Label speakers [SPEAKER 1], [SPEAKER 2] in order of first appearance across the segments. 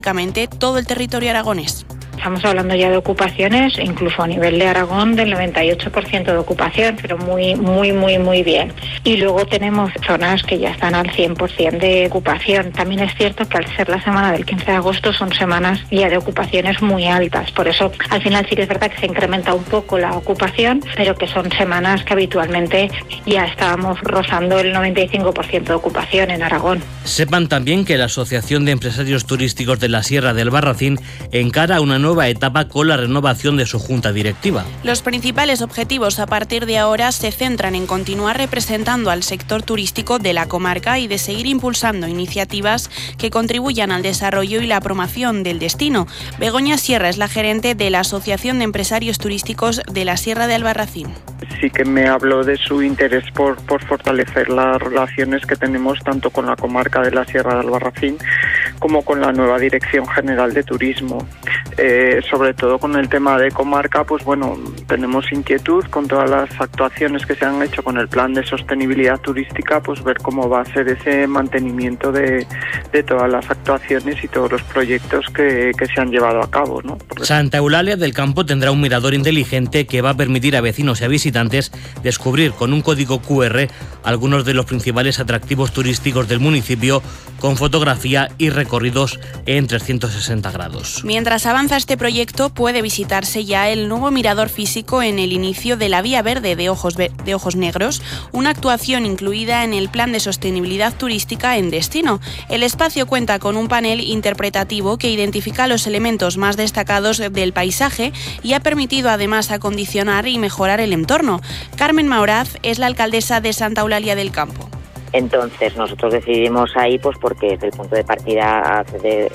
[SPEAKER 1] prácticamente todo el territorio aragonés.
[SPEAKER 2] Estamos hablando ya de ocupaciones, incluso a nivel de Aragón, del 98% de ocupación, pero muy bien. Y luego tenemos zonas que ya están al 100% de ocupación. También es cierto que al ser la semana del 15 de agosto son semanas ya de ocupaciones muy altas. Por eso, al final sí que es verdad que se incrementa un poco la ocupación, pero que son semanas que habitualmente ya estábamos rozando el 95% de ocupación en Aragón.
[SPEAKER 3] Sepan también que la Asociación de Empresarios Turísticos de la Sierra de Albarracín encara una nueva etapa con la renovación de su junta directiva.
[SPEAKER 1] Los principales objetivos a partir de ahora se centran en continuar representando al sector turístico de la comarca y de seguir impulsando iniciativas que contribuyan al desarrollo y la promoción del destino. Begoña Sierra es la gerente de la Asociación de Empresarios Turísticos de la Sierra de Albarracín.
[SPEAKER 4] Sí que me habló de su interés por fortalecer las relaciones que tenemos tanto con la comarca de la Sierra de Albarracín como con la nueva Dirección General de Turismo. Sobre todo con el tema de comarca, pues bueno, tenemos inquietud con todas las actuaciones que se han hecho con el plan de sostenibilidad turística, pues ver cómo va a ser ese mantenimiento de todas las actuaciones y todos los proyectos que se han llevado a cabo, ¿no?
[SPEAKER 3] Santa Eulalia del Campo tendrá un mirador inteligente que va a permitir a vecinos y a visitantes descubrir con un código QR algunos de los principales atractivos turísticos del municipio, con fotografía y recorridos en 360 grados.
[SPEAKER 1] Mientras avanza este proyecto, puede visitarse ya el nuevo mirador físico en el inicio de la Vía Verde de Ojos Negros, una actuación incluida en el Plan de Sostenibilidad Turística en Destino. El espacio cuenta con un panel interpretativo que identifica los elementos más destacados del paisaje y ha permitido además acondicionar y mejorar el entorno. Carmen Mauraz es la alcaldesa de Santa Eulalia del Campo.
[SPEAKER 5] Entonces nosotros decidimos ahí pues porque desde el punto de partida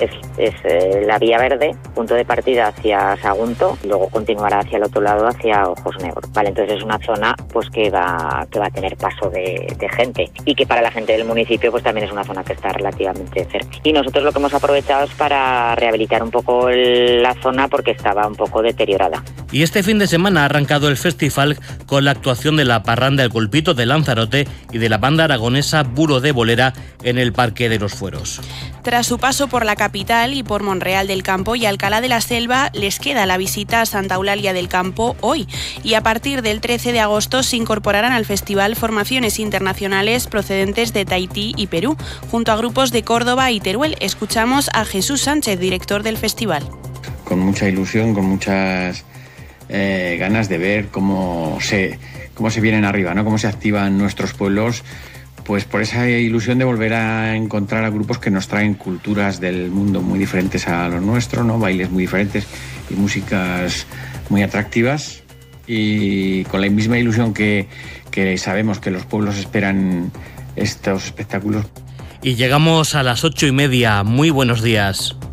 [SPEAKER 5] es la Vía Verde, punto de partida hacia Sagunto, luego continuará hacia el otro lado hacia Ojos Negros. Vale, entonces es una zona pues que va a tener paso de gente y que para la gente del municipio pues también es una zona que está relativamente cerca. Y nosotros lo que hemos aprovechado es para rehabilitar un poco la zona porque estaba un poco deteriorada.
[SPEAKER 3] Y este fin de semana ha arrancado el festival con la actuación de la Parranda El Colpito de Lanzarote y de la banda aragonesa Buro de Bolera en el Parque de los Fueros.
[SPEAKER 1] Tras su paso por la capital y por Monreal del Campo y Alcalá de la Selva, les queda la visita a Santa Eulalia del Campo hoy, y a partir del 13 de agosto se incorporarán al festival formaciones internacionales procedentes de Tahití y Perú, junto a grupos de Córdoba y Teruel. Escuchamos a Jesús Sánchez, director del festival.
[SPEAKER 6] Con mucha ilusión, con muchas ganas de ver cómo se vienen arriba, ¿no? Cómo se activan nuestros pueblos, pues por esa ilusión de volver a encontrar a grupos que nos traen culturas del mundo muy diferentes a lo nuestro, ¿no? Bailes muy diferentes y músicas muy atractivas, y con la misma ilusión que sabemos que los pueblos esperan estos espectáculos.
[SPEAKER 3] Y llegamos a las 8:30. Muy buenos días.